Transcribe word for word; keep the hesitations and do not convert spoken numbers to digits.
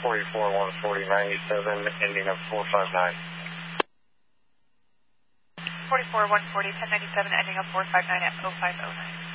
forty-four one forty ninety-seven, ending up four five nine. forty-four one forty ten ninety-seven, ending up four five nine at oh five oh nine.